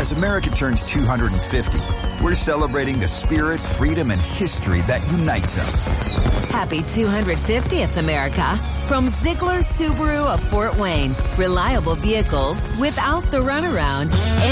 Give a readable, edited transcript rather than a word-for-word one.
As America turns 250, we're celebrating the spirit, freedom, and history that unites us. Happy 250th, America. From Ziegler Subaru of Fort Wayne. Reliable vehicles without the runaround.